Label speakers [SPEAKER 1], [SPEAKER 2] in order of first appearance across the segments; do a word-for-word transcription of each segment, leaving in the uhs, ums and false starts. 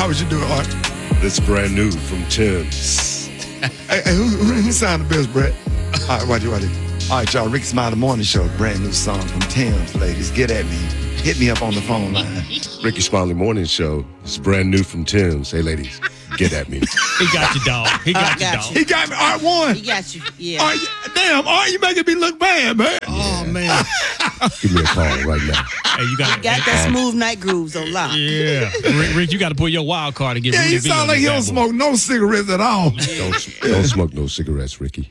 [SPEAKER 1] how was you doing, Art?
[SPEAKER 2] This brand new from Tim's.
[SPEAKER 1] Hey, hey who, who, who signed the best, Brett? All right, watch it, watch it. All right, y'all, Ricky Smiley the Morning Show, brand new song from Tim's, ladies. Get at me. Hit me up on the phone line.
[SPEAKER 2] Ricky Smiley Morning Show. It's brand new from Tim's. Hey, ladies, get at me.
[SPEAKER 3] He got you, dog. He got,
[SPEAKER 4] got
[SPEAKER 3] you, dog.
[SPEAKER 4] you.
[SPEAKER 1] He got me, Art one.
[SPEAKER 4] He got you. Yeah.
[SPEAKER 1] Art, damn, Art, you making me look bad, man.
[SPEAKER 3] Oh, man.
[SPEAKER 2] Give me a call right now.
[SPEAKER 3] Hey, you got,
[SPEAKER 4] Got that smooth night grooves on lock.
[SPEAKER 3] Yeah. Rick, Rick, you got to pull your wild card and get
[SPEAKER 1] Yeah,
[SPEAKER 3] Rudy
[SPEAKER 1] he
[SPEAKER 3] V
[SPEAKER 1] sound
[SPEAKER 3] on
[SPEAKER 1] like he
[SPEAKER 3] this
[SPEAKER 1] don't
[SPEAKER 3] bad boy.
[SPEAKER 1] smoke no cigarettes at all.
[SPEAKER 2] Don't, don't smoke no cigarettes, Ricky.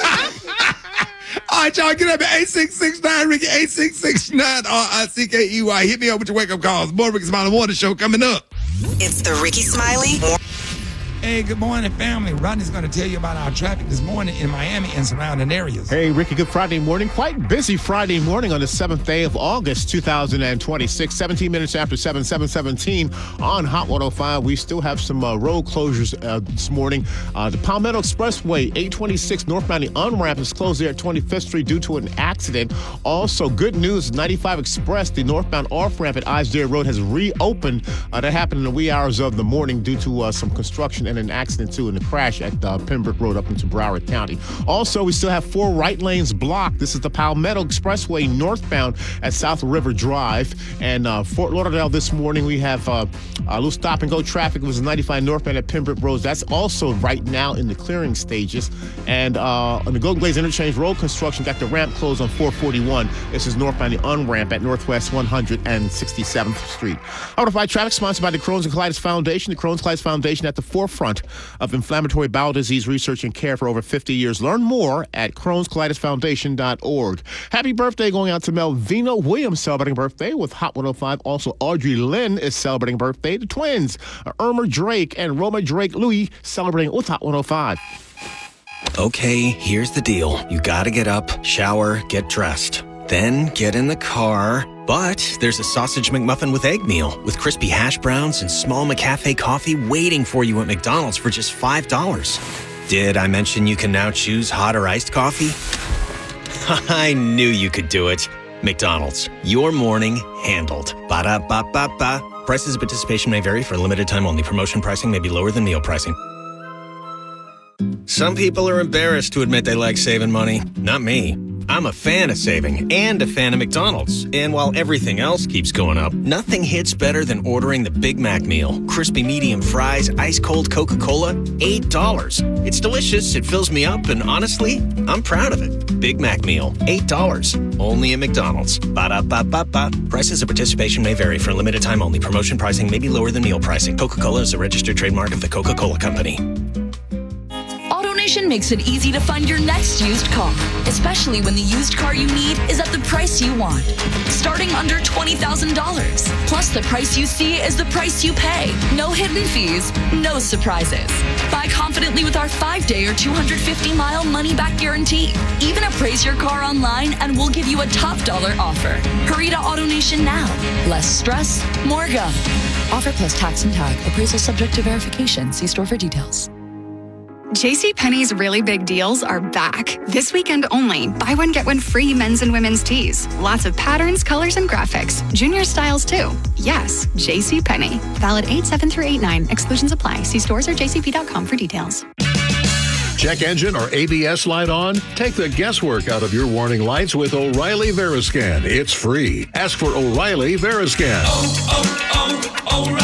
[SPEAKER 1] All right, y'all, get up at eight six six nine, Ricky, eight six six nine, R I C K E Y. Hit me up with your wake-up calls. More Ricky Smiley Morning Show coming up.
[SPEAKER 5] It's the Ricky Smiley.
[SPEAKER 1] Hey, good morning, family. Rodney's going to tell you about our traffic this morning in Miami and surrounding areas.
[SPEAKER 6] Hey, Ricky, good Friday morning. Quite busy Friday morning on the seventh day of August, two thousand twenty-six. seventeen minutes after seven, seven seventeen on Hot one oh five. We still have some uh, road closures uh, this morning. Uh, the Palmetto Expressway, eight twenty-six northbound, the on-ramp is closed there at twenty-fifth Street due to an accident. Also, good news, ninety-five Express, the northbound off-ramp at Isdale Road has reopened. Uh, that happened in the wee hours of the morning due to uh, some construction and an accident, too, in the crash at uh, Pembroke Road up into Broward County. Also, we still have four right lanes blocked. This is the Palmetto Expressway northbound at South River Drive. And uh, Fort Lauderdale this morning, we have uh, a little stop-and-go traffic. It was ninety-five northbound at Pembroke Road. That's also right now in the clearing stages. And uh, on the Golden Glades Interchange, road construction got the ramp closed on four forty-one. This is northbound the on-ramp at Northwest one hundred sixty-seventh Street. Notified traffic sponsored by the Crohn's and Colitis Foundation. The Crohn's and Colitis Foundation at the forefront of inflammatory bowel disease research and care for over fifty years. Learn more at crohns colitis foundation dot org. Happy birthday going out to Melvina Williams, celebrating birthday with Hot one oh five. Also, Audrey Lynn is celebrating birthday. The twins, Irma Drake and Roma Drake Louis, celebrating with Hot one oh five.
[SPEAKER 7] Okay, here's the deal. You gotta get up, shower, get dressed. Then get in the car. But there's a sausage McMuffin with egg meal with crispy hash browns and small McCafe coffee waiting for you at McDonald's for just five dollars. Did I mention you can now choose hot or iced coffee? I knew you could do it. McDonald's, your morning handled. Ba-da-ba-ba-ba. Prices of participation may vary for a limited time only. Promotion pricing may be lower than meal pricing. Some people are embarrassed to admit they like saving money. Not me. I'm a fan of saving and a fan of McDonald's. And while everything else keeps going up, nothing hits better than ordering the Big Mac meal. Crispy medium fries, ice-cold Coca-Cola, eight dollars. It's delicious, it fills me up, and honestly, I'm proud of it. Big Mac meal, eight dollars. Only at McDonald's. Ba-da-ba-ba-ba. Prices of participation may vary for a limited time only. Promotion pricing may be lower than meal pricing. Coca-Cola is a registered trademark of the Coca-Cola Company.
[SPEAKER 8] AutoNation makes it easy to find your next used car, especially when the used car you need is at the price you want. Starting under twenty thousand dollars. Plus, the price you see is the price you pay. No hidden fees, no surprises. Buy confidently with our five-day or two hundred fifty mile money-back guarantee. Even appraise your car online and we'll give you a top dollar offer. Hurry to AutoNation now. Less stress, more go. Offer plus tax and tag. Appraisal subject to verification. See store for details.
[SPEAKER 9] JCPenney's really big deals are back. This weekend only. Buy one, get one free men's and women's tees. Lots of patterns, colors, and graphics. Junior styles, too. Yes, JCPenney. Valid eight seven through eight nine. Exclusions apply. See stores or j c p dot com for details.
[SPEAKER 10] Check engine or A B S light on? Take the guesswork out of your warning lights with O'Reilly Veriscan. It's free. Ask for O'Reilly Veriscan.
[SPEAKER 11] Oh,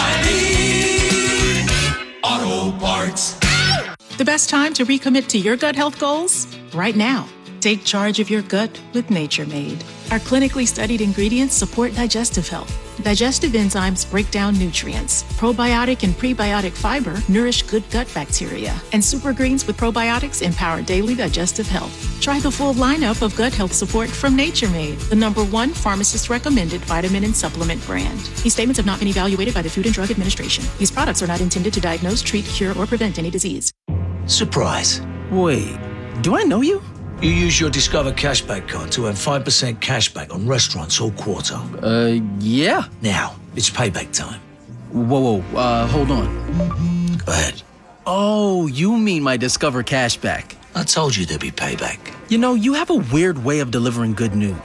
[SPEAKER 11] oh, oh, O'Reilly Auto Parts.
[SPEAKER 12] The best time to recommit to your gut health goals? Right now. Take charge of your gut with Nature Made. Our clinically studied ingredients support digestive health. Digestive enzymes break down nutrients. Probiotic and prebiotic fiber nourish good gut bacteria. And super greens with probiotics empower daily digestive health. Try the full lineup of gut health support from Nature Made, the number one pharmacist-recommended vitamin and supplement brand. These statements have not been evaluated by the Food and Drug Administration. These products are not intended to diagnose, treat, cure, or prevent any disease.
[SPEAKER 13] Surprise. Wait, do I know you? You use your Discover Cashback card to earn five percent cashback on restaurants all quarter.
[SPEAKER 14] Uh, yeah.
[SPEAKER 13] Now, it's payback time.
[SPEAKER 14] Whoa, whoa, uh, hold on.
[SPEAKER 13] Go ahead.
[SPEAKER 14] Oh, you mean my Discover Cashback.
[SPEAKER 13] I told you there'd be payback.
[SPEAKER 14] You know, you have a weird way of delivering good news.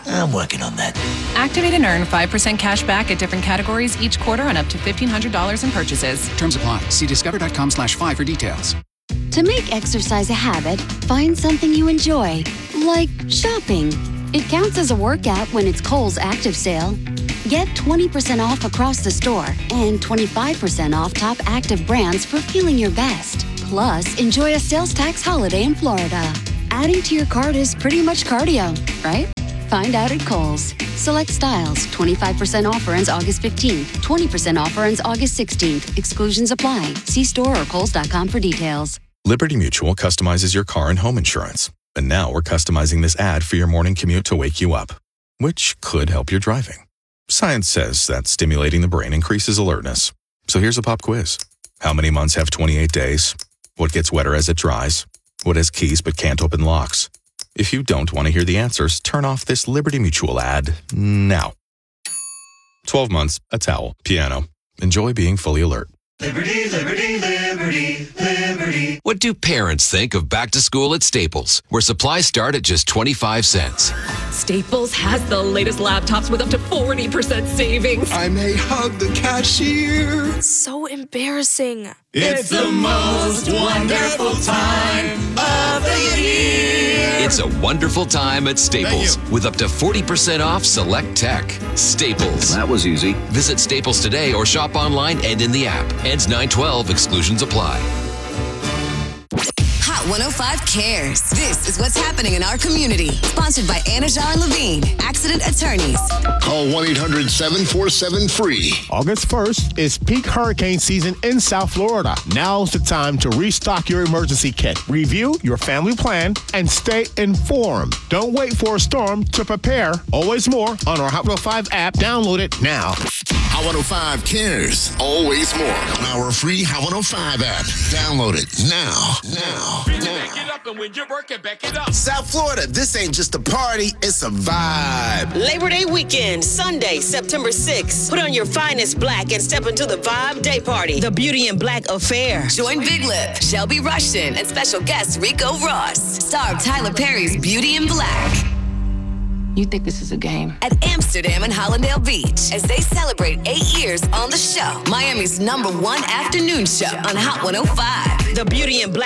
[SPEAKER 13] I'm working on that.
[SPEAKER 15] Activate and earn five percent cash back at different categories each quarter on up to fifteen hundred dollars in purchases.
[SPEAKER 16] Terms apply. See discover.com slash five for details.
[SPEAKER 17] To make exercise a habit, find something you enjoy, like shopping. It counts as a workout when it's Kohl's Active Sale. Get twenty percent off across the store and twenty-five percent off top active brands for feeling your best. Plus, enjoy a sales tax holiday in Florida. Adding to your cart is pretty much cardio, right? Find out at Kohl's. Select styles. twenty-five percent offer ends August fifteenth. twenty percent offer ends August sixteenth. Exclusions apply. See store or kohls dot com for details.
[SPEAKER 18] Liberty Mutual customizes your car and home insurance. And now we're customizing this ad for your morning commute to wake you up, which could help your driving. Science says that stimulating the brain increases alertness. So here's a pop quiz. How many months have twenty-eight days? What gets wetter as it dries? What has keys but can't open locks? If you don't want to hear the answers, turn off this Liberty Mutual ad now. twelve months, a towel, piano. Enjoy being fully alert.
[SPEAKER 11] Liberty, liberty, liberty, liberty.
[SPEAKER 19] What do parents think of back to school at Staples, where supplies start at just twenty-five cents?
[SPEAKER 20] Staples has the latest laptops with up to forty percent savings.
[SPEAKER 11] I may hug the cashier.
[SPEAKER 21] So embarrassing.
[SPEAKER 11] It's the most wonderful time of the year.
[SPEAKER 19] It's a wonderful time at Staples with up to forty percent off select tech. Staples.
[SPEAKER 22] That was easy.
[SPEAKER 19] Visit Staples today or shop online and in the app. Ends nine twelve. Exclusions apply.
[SPEAKER 5] Hot one oh five cares. This is what's happening in our community. Sponsored by Anajar and Levine, accident attorneys.
[SPEAKER 6] Call one eight hundred seven four seven free. August first is peak hurricane season in South Florida. Now's the time to restock your emergency kit, review your family plan, and stay informed. Don't wait for a storm to prepare. Always more on our Hot one oh five app. Download it now.
[SPEAKER 23] Hot one oh five cares. Always more on our free Hot one oh five app. Download it now. Now.
[SPEAKER 24] South Florida, this ain't just a party, it's a vibe.
[SPEAKER 25] Labor Day weekend, Sunday, September sixth. Put on your finest black and step into the Vibe Day Party, the Beauty in Black affair.
[SPEAKER 5] Join Big Lip, Shelby Rushton, and special guest Rico Ross. Star of Tyler Perry's Beauty in Black.
[SPEAKER 26] You think this is a game?
[SPEAKER 5] At Amsterdam and Hollandale Beach, as they celebrate eight years on the show. Miami's number one afternoon show on Hot one oh five.
[SPEAKER 25] The Beauty in Black